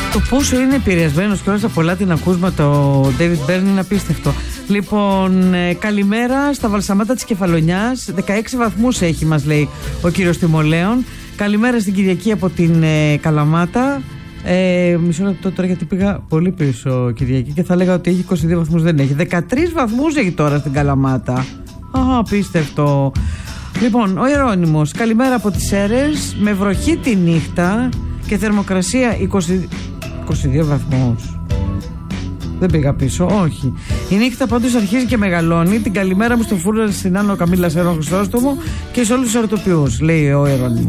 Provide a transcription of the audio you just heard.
Το πόσο είναι επηρεασμένος και όλα τα πολλά την ακούσματα ο David Byrne είναι απίστευτο. Λοιπόν, καλημέρα στα Βαλσαμάτα της Κεφαλονιάς. 16 βαθμούς έχει, μας λέει ο κύριος Τιμολέων. Καλημέρα στην Κυριακή από την Καλαμάτα. Μισό λεπτό τώρα, γιατί πήγα πολύ πίσω Κυριακή και θα λέγα ότι έχει 22 βαθμούς, δεν έχει. 13 βαθμούς έχει τώρα στην Καλαμάτα. Απίστευτο. Λοιπόν, ο Ιερώνυμος, καλημέρα από τις Σέρρες, με βροχή τη νύχτα και θερμοκρασία 22 βαθμούς. Δεν πήγα πίσω, όχι. Η νύχτα πάντως αρχίζει και μεγαλώνει. Την καλημέρα μου στο Φούρναρ, στην Άνω Καμίλα Σέρων Χρυσόστομο και σε όλους τους ερωτοποιούς, λέει ο Ιερώνυμος.